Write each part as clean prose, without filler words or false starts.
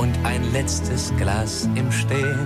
und ein letztes Glas im Stehen.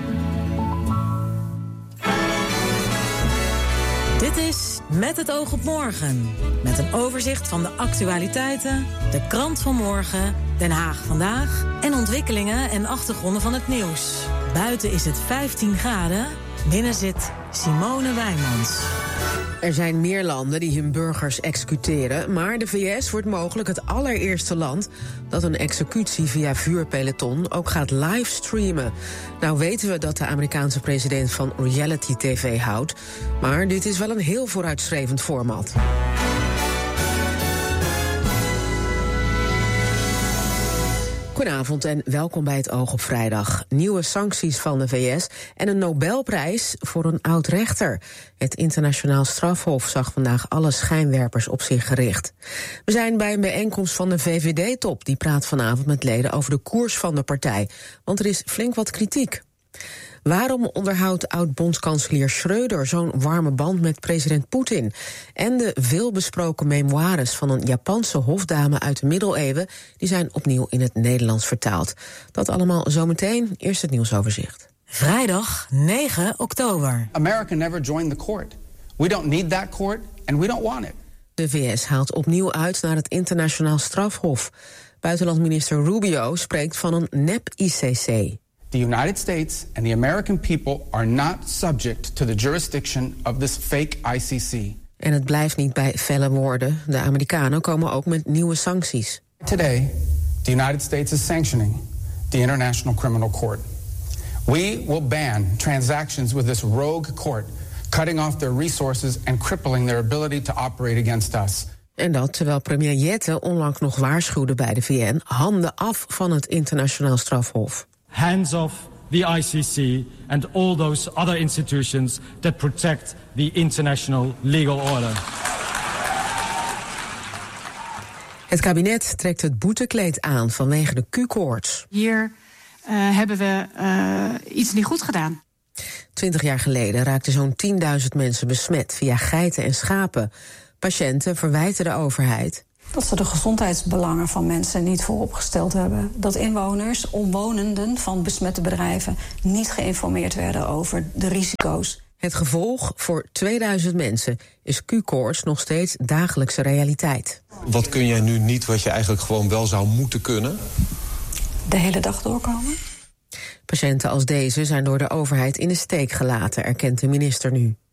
Dit is Met het oog op morgen. Met een overzicht van de actualiteiten, de krant van morgen, Den Haag vandaag en ontwikkelingen en achtergronden van het nieuws. Buiten is het 15 graden, binnen zit Simone Wijmans. Er zijn meer landen die hun burgers executeren, maar de VS wordt mogelijk het allereerste land dat een executie via vuurpeloton ook gaat livestreamen. Nou weten we dat de Amerikaanse president van reality TV houdt, maar dit is wel een heel vooruitstrevend format. Goedenavond en welkom bij het Oog op Vrijdag. Nieuwe sancties van de VS en een Nobelprijs voor een oud-rechter. Het internationaal strafhof zag vandaag alle schijnwerpers op zich gericht. We zijn bij een bijeenkomst van de VVD-top. Die praat vanavond met leden over de koers van de partij. Want er is flink wat kritiek. Waarom onderhoudt oud-bondskanselier Schröder zo'n warme band met president Poetin? En de veelbesproken memoires van een Japanse hofdame uit de middeleeuwen, die zijn opnieuw in het Nederlands vertaald. Dat allemaal zometeen. Eerst het nieuwsoverzicht. Vrijdag 9 oktober. America never joined the court. We don't need that court and we don't want it. De VS haalt opnieuw uit naar het internationaal strafhof. Buitenlandminister Rubio spreekt van een nep-ICC. The United States and the American people are not subject to the jurisdiction of this fake ICC. En het blijft niet bij felle woorden. De Amerikanen komen ook met nieuwe sancties. Today, the United States is sanctioning the International Criminal Court. We will ban transactions with this rogue court, cutting off their resources and crippling their ability to operate against us. En dat terwijl premier Jette onlangs nog waarschuwde bij de VN... handen af van het internationaal strafhof. Hands off the ICC and all those other institutions that protect the international legal order. Het kabinet trekt het boetekleed aan vanwege de Q-koorts. Hier hebben we iets niet goed gedaan. 20 jaar geleden raakten zo'n 10.000 mensen besmet via geiten en schapen. Patiënten verwijten de overheid. Dat ze de gezondheidsbelangen van mensen niet vooropgesteld hebben. Dat inwoners, omwonenden van besmette bedrijven niet geïnformeerd werden over de risico's. Het gevolg voor 2000 mensen is Q-koorts nog steeds dagelijkse realiteit. Wat kun jij nu niet wat je eigenlijk gewoon wel zou moeten kunnen? De hele dag doorkomen. Patiënten als deze zijn door de overheid in de steek gelaten, erkent de minister nu.